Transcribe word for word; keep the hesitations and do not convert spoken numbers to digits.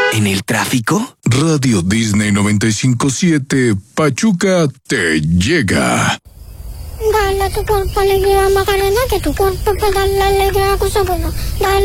¿En el tráfico? Radio Disney noventa y cinco punto siete Pachuca te llega. Dale a tu cuerpo alegría, Macarena, que tu cuerpo para darle alegría a cosa buena. Dale